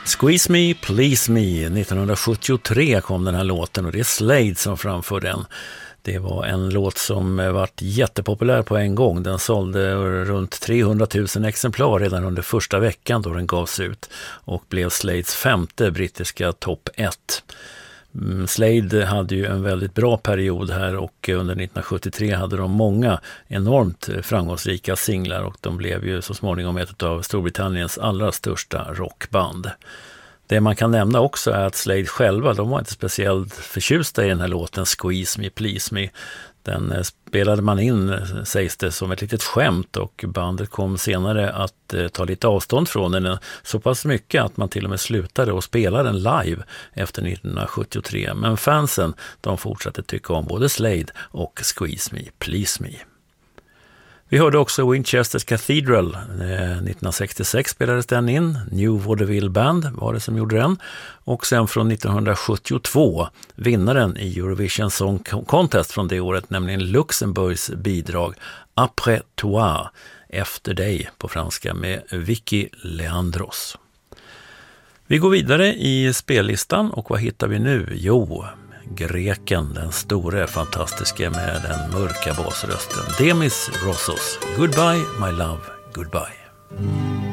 Squeeze Me, Please Me. 1973 kom den här låten och det är Slade som framför den. Det var en låt som varit jättepopulär på en gång. Den sålde runt 300 000 exemplar redan under första veckan då den gavs ut och blev Slades femte brittiska topp 1. Slade hade ju en väldigt bra period här och under 1973 hade de många enormt framgångsrika singlar och de blev ju så småningom ett av Storbritanniens allra största rockband. Det man kan nämna också är att Slade själva, de var inte speciellt förtjusta i den här låten Squeeze Me, Please Me. Den spelade man in, sägs det, som ett litet skämt och bandet kom senare att ta lite avstånd från den så pass mycket att man till och med slutade att spela den live efter 1973. Men fansen, de fortsatte tycka om både Slade och Squeeze Me, Please Me. Vi hörde också Winchesters Cathedral, 1966 spelades den in, New Vaudeville Band var det som gjorde den, och sen från 1972 vinnaren i Eurovision Song Contest från det året, nämligen Luxemburgs bidrag Après toi, efter dig på franska med Vicky Leandros. Vi går vidare i spellistan och vad hittar vi nu? Jo, greken, den store, fantastiska med den mörka basrösten. Demis Roussos, Goodbye, my love, goodbye.